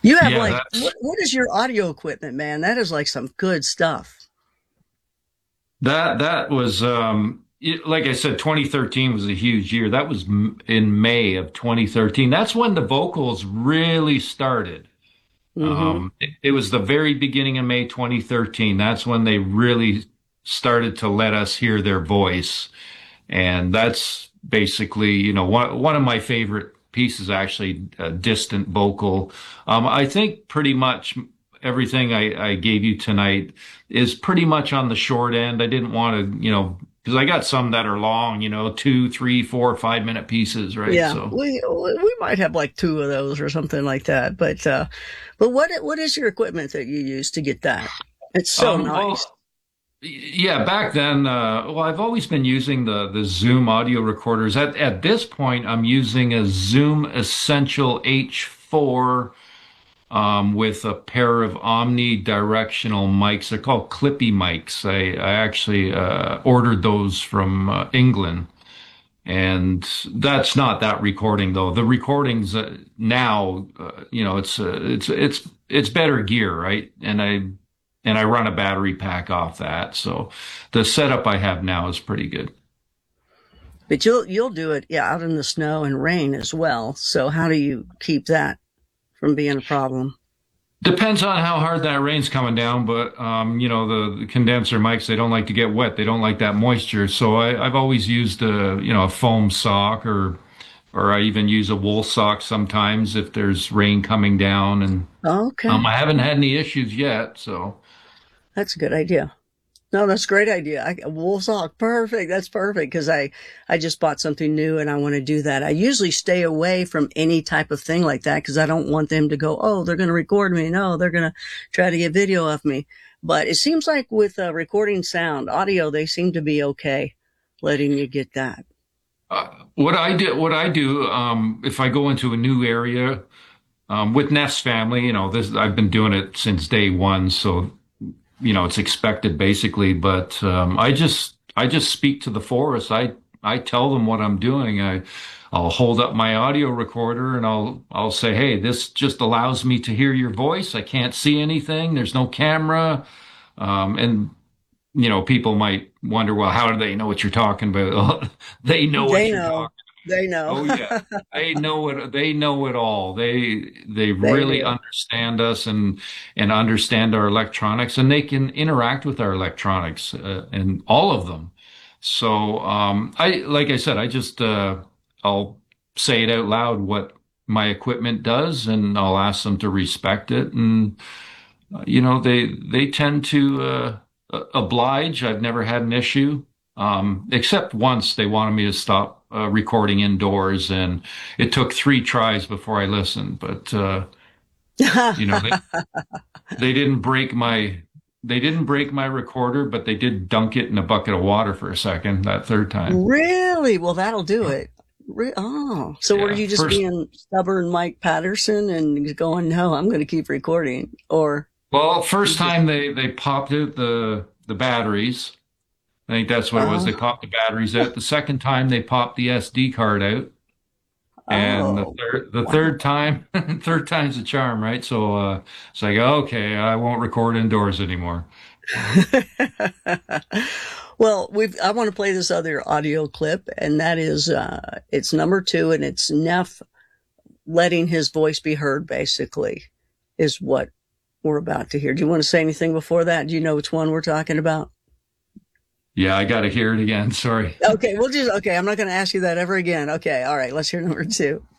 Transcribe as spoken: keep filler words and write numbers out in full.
You have Yeah, like, that's what, what is your audio equipment, man? That is like some good stuff. that that was um it- like I said, twenty thirteen was a huge year. That was m- in May of twenty thirteen. That's when the vocals really started. Mm-hmm. Um, it, it was the very beginning of May twenty thirteen. That's when they really started to let us hear their voice. And that's basically, you know, one, one of my favorite pieces, actually, a distant vocal. Um, I think pretty much everything I, I gave you tonight is pretty much on the short end. I didn't want to, you know, because I got some that are long, you know, two, three, four, five minute pieces, right? Yeah, So, we we might have like two of those or something like that. But uh, but what what is your equipment that you use to get that? It's so um, nice. well, yeah, back then, uh, well, I've always been using the the Zoom audio recorders. At at this point, I'm using a Zoom Essential H four um, with a pair of omnidirectional mics. They're called Clippy mics. I I actually uh, ordered those from uh, England, and that's not that recording though. The recordings uh, now, uh, you know, it's uh, it's it's it's better gear, right? And I and I run a battery pack off that. So the setup I have now is pretty good. But you'll you'll do it, yeah, out in the snow and rain as well. So how do you keep that from being a problem? Depends on how hard that rain's coming down, but um, you know, the, the condenser mics, they don't like to get wet. They don't like that moisture. So I, I've always used a, you know, a foam sock, or or I even use a wool sock sometimes if there's rain coming down. And um, Okay, I haven't had any issues yet. So that's a good idea. No, that's a great idea. I, wool sock, perfect. That's perfect because I I just bought something new and I want to do that. I usually stay away from any type of thing like that because I don't want them to go, oh, they're going to record me. No, they're going to try to get video of me. But it seems like with uh, recording sound, audio, they seem to be okay letting you get that. uh, what I do, what I do, um, if I go into a new area um, with Nest Family, you know, this I've been doing it since day one. So you know, it's expected basically, but um, I just I just speak to the forest. I I tell them what I'm doing. I I'll hold up my audio recorder and I'll I'll say, "Hey, this just allows me to hear your voice. I can't see anything. There's no camera." Um, and you know, people might wonder, well, how do they know what you're talking about? They know what They you're know. talking. They know. Oh yeah. They know it. They know it all. They they They really do. understand us and and understand our electronics, and they can interact with our electronics uh, and all of them. So um, I like I said, I just uh, I'll say it out loud what my equipment does, and I'll ask them to respect it. And uh, you know, they they tend to uh, oblige. I've never had an issue. Um, except once they wanted me to stop uh, recording indoors, and it took three tries before I listened. But uh, you know, they they didn't break my they didn't break my recorder, but they did dunk it in a bucket of water for a second that third time. Really? Well, that'll do it. Re- oh, so were Yeah, you just first. being stubborn Mike Patterson and going, no, I'm going to keep recording? Or Well, you first just, time they they popped out the the batteries. I think that's what it was. oh, They popped the batteries out. The second time they popped the S D card out. And the oh, third, the wow. third time, third time's a charm, right? So, uh, it's like, okay, I won't record indoors anymore. Well, we've, I want to play this other audio clip, and that is, uh, it's number two, and it's Neff letting his voice be heard, basically, is what we're about to hear. Do you want to say anything before that? Do you know which one we're talking about? Yeah, I got to hear it again. Sorry. Okay, we'll just, okay, I'm not going to ask you that ever again. Okay, all right, let's hear number two.